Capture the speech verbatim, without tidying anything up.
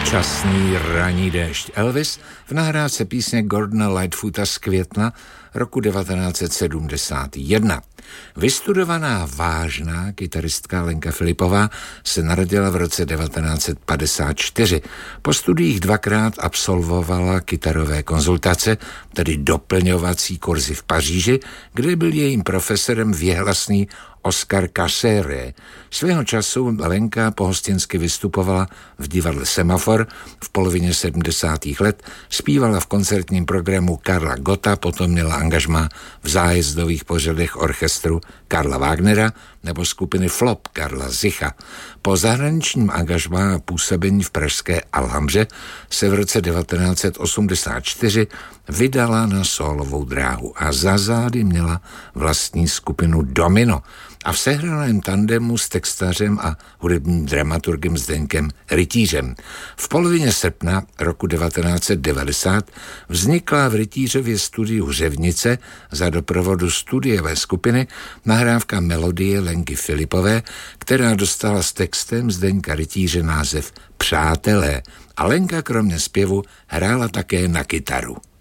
Časný ranní déšť Elvis v nahrávce písně Gordona Lightfoota z května roku devatenáct set sedmdesát jedna. Vystudovaná vážná kytaristka Lenka Filipová se narodila v roce devatenáct set padesát čtyři. Po studiích dvakrát absolvovala kytarové konzultace, tedy doplňovací kurzy v Paříži, kde byl jejím profesorem věhlasný Oscar Cassere. Svého času Lenka pohostinsky vystupovala v divadle Semafor, v polovině sedmdesátých let zpívala v koncertním programu Karla Gotta, potom měla angažmá v zájezdových pořadech orchestru Karla Wagnera nebo skupiny Flop Karla Zicha. Po zahraničním angažmá a působení v pražské Alhambře se v roce devatenáct set osmdesát čtyři vydala na sólovou dráhu a za zády měla vlastní skupinu Domino a v sehraném tandemu s textařem a hudebním dramaturgem Zdeňkem Rytířem. V polovině srpna roku devatenáct set devadesát vznikla v Rytířově studiu Řevnice za doprovodu studiové skupiny nahrávka melodie Lenky Filipové, která dostala s textem Zdeňka Rytíře název Přátelé. A Lenka kromě zpěvu hrála také na kytaru.